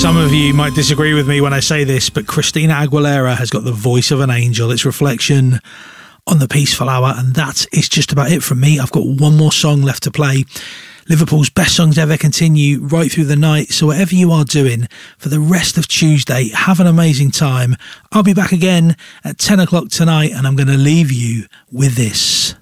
Some of you might disagree with me when I say this, but Christina Aguilera has got the voice of an angel. It's Reflection on the Peaceful Hour, and that is just about it from me. I've got one more song left to play. Liverpool's best songs ever continue right through the night, so whatever you are doing for the rest of Tuesday, have an amazing time. I'll be back again at 10 o'clock tonight, and I'm going to leave you with this.